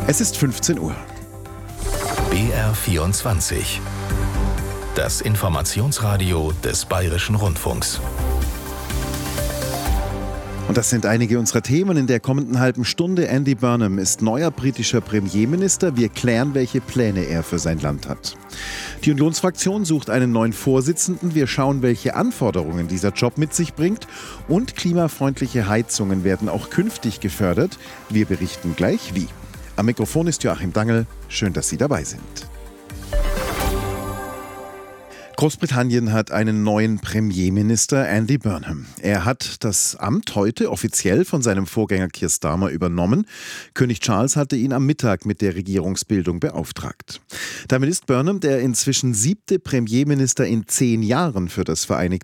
Es ist 15 Uhr. BR24. Das Informationsradio des Bayerischen Rundfunks. Und das sind einige unserer Themen in der kommenden halben Stunde. Andy Burnham ist neuer britischer Premierminister. Wir klären, welche Pläne er für sein Land hat. Die Unionsfraktion sucht einen neuen Vorsitzenden. Wir schauen, welche Anforderungen dieser Job mit sich bringt. Und klimafreundliche Heizungen werden auch künftig gefördert. Wir berichten gleich wie. Am Mikrofon ist Joachim Dangel. Schön, dass Sie dabei sind. Großbritannien hat einen neuen Premierminister, Andy Burnham. Er hat das Amt heute offiziell von seinem Vorgänger Keir Starmer übernommen. König Charles hatte ihn am Mittag mit der Regierungsbildung beauftragt. Damit ist Burnham der inzwischen 7. Premierminister in 10 Jahren für das Vereinigte